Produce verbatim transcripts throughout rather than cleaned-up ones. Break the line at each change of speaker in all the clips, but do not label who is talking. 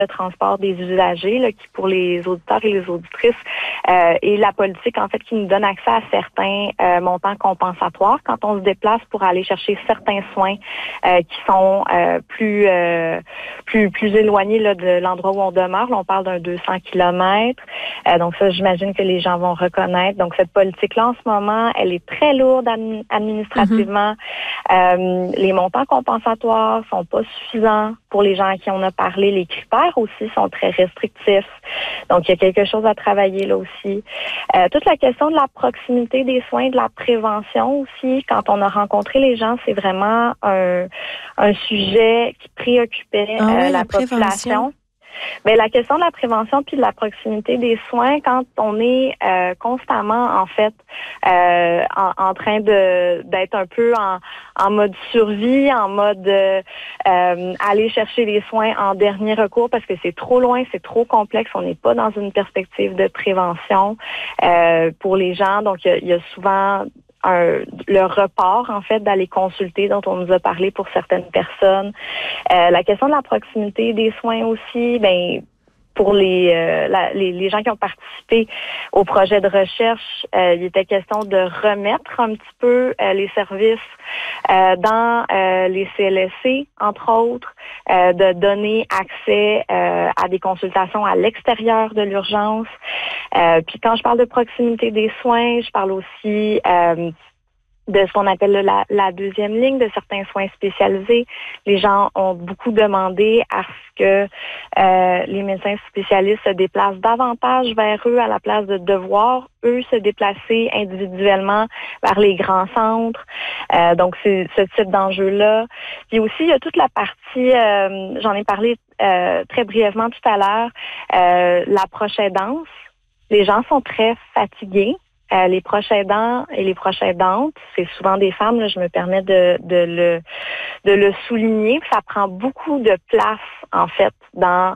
de transport des usagers, là, qui pour les auditeurs et les auditrices euh, est la politique en fait qui nous donne accès à certains euh, montants compensatoires quand on se déplace pour aller chercher certains soins euh, qui sont euh, plus euh, plus plus éloignés là, de l'endroit où on demeure. Là, on parle d'un deux cents kilomètres. Euh, donc ça, j'imagine que les gens vont reconnaître. Donc cette politique-là, en ce moment, elle est très lourde admi- administrativement. Mm-hmm. Euh, les montants compensatoires sont pas suffisants pour les gens à qui on a parlé. Les critères aussi sont très restrictifs. Donc, il y a quelque chose à travailler là aussi. Euh, toute la question de la proximité des soins, de la prévention aussi, quand on a rencontré les gens, c'est vraiment un, un sujet qui préoccupait
ah ouais,
euh, la,
la
population. Bien, la question de la prévention puis de la proximité des soins, quand on est euh, constamment, en fait, euh, en, en train de d'être un peu en, en mode survie, en mode euh, euh, aller chercher les soins en dernier recours parce que c'est trop loin, c'est trop complexe, on n'est pas dans une perspective de prévention euh, pour les gens. Donc, il y, y a souvent Un, le report, en fait, d'aller consulter dont on nous a parlé pour certaines personnes. Euh, la question de la proximité des soins aussi, ben pour les, euh, la, les, les gens qui ont participé au projet de recherche, euh, il était question de remettre un petit peu euh, les services euh, dans euh, les C L S C, entre autres, euh, de donner accès euh, à des consultations à l'extérieur de l'urgence. Euh, puis quand je parle de proximité des soins, je parle aussi euh, de ce qu'on appelle la, la deuxième ligne, de certains soins spécialisés. Les gens ont beaucoup demandé à ce que euh, les médecins spécialistes se déplacent davantage vers eux à la place de devoir, eux, se déplacer individuellement vers les grands centres. Euh, donc, c'est ce type d'enjeu-là. Puis aussi, il y a toute la partie, euh, j'en ai parlé euh, très brièvement tout à l'heure, euh, la proche aidance. Les gens sont très fatigués. Euh, les proches aidants et les proches aidantes, c'est souvent des femmes, là, je me permets de, de, le, de le souligner. Ça prend beaucoup de place, en fait, dans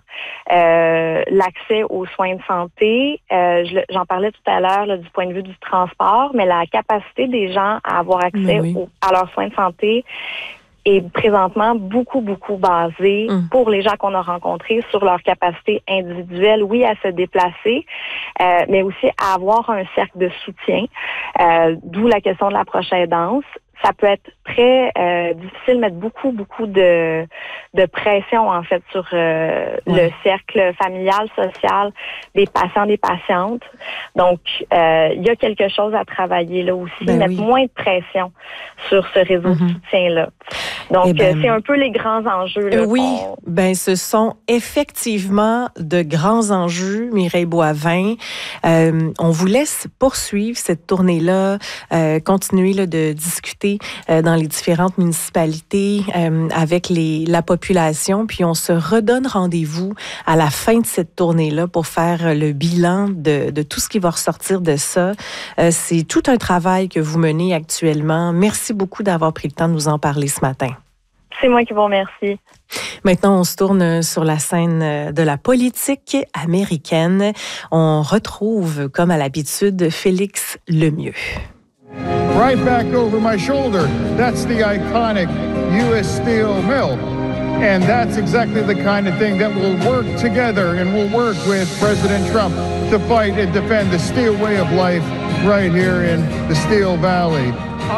euh, l'accès aux soins de santé. Euh, je, j'en parlais tout à l'heure là, du point de vue du transport, mais la capacité des gens à avoir accès
oui.
au, à leurs soins de santé est présentement beaucoup, beaucoup basé mmh. pour les gens qu'on a rencontrés sur leur capacité individuelle, oui, à se déplacer, euh, mais aussi à avoir un cercle de soutien, euh, d'où la question de la proche aidance. Ça peut être très euh, difficile, mettre beaucoup, beaucoup de, de pression, en fait, sur euh, ouais. le cercle familial, social des patients, des patientes. Donc, euh, il y a quelque chose à travailler là aussi, ben mettre oui. moins de pression sur ce réseau mm-hmm. de soutien-là. Donc, ben, euh, c'est un peu les grands enjeux. Là,
oui,
qu'on...
ben ce sont effectivement de grands enjeux, Mireille Boivin. Euh, on vous laisse poursuivre cette tournée-là, euh, continuer là, de discuter euh, dans les différentes municipalités euh, avec les, la population. Puis on se redonne rendez-vous à la fin de cette tournée-là pour faire le bilan de, de tout ce qui va ressortir de ça. Euh, c'est tout un travail que vous menez actuellement. Merci beaucoup d'avoir pris le temps de nous en parler ce matin.
C'est moi qui vous remercie.
Maintenant, on se tourne sur la scène de la politique américaine. On retrouve, comme à l'habitude, Félix Lemieux.
Right back over my shoulder, that's the iconic U S Steel mill. And that's exactly the kind of thing that will work together and will work with President Trump to fight and defend the steel way of life right here in the Steel Valley.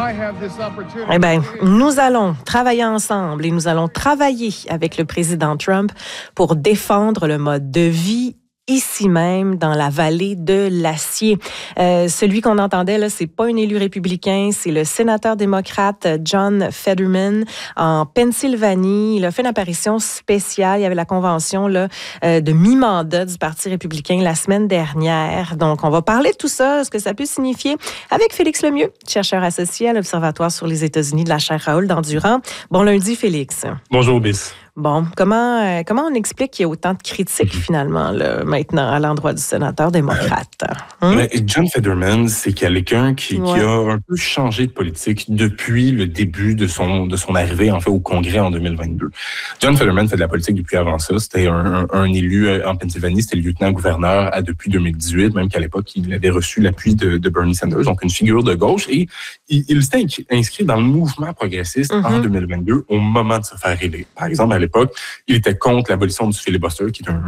Eh bien, nous allons travailler ensemble et nous allons travailler avec le président Trump pour défendre le mode de vie ici même, dans la vallée de l'Acier. Euh, celui qu'on entendait, là, c'est pas un élu républicain, c'est le sénateur démocrate John Fetterman en Pennsylvanie. Il a fait une apparition spéciale. Il y avait la convention là, euh, de mi-mandat du Parti républicain la semaine dernière. Donc, on va parler de tout ça, ce que ça peut signifier, avec Félix Lemieux, chercheur associé à l'Observatoire sur les États-Unis de la chaire Raoul d'Endurant. Bon lundi, Félix.
Bonjour, Bis.
Bon, comment, euh, comment on explique qu'il y a autant de critiques, finalement, là, maintenant, à l'endroit du sénateur démocrate? Hein?
Mais John Fetterman, c'est quelqu'un qui, ouais. qui a un peu changé de politique depuis le début de son, de son arrivée, en fait, au Congrès en deux mille vingt-deux. John Fetterman fait de la politique depuis avant ça. C'était un, un, un élu en Pennsylvanie, c'était le lieutenant-gouverneur à, depuis deux mille dix-huit, même qu'à l'époque, il avait reçu l'appui de, de Bernie Sanders, donc une figure de gauche. Et il, il s'était inscrit dans le mouvement progressiste mm-hmm. en deux mille vingt-deux, au moment de se faire élire. Par exemple, à l'époque, l'époque. Il était contre l'abolition du filibuster, qui est un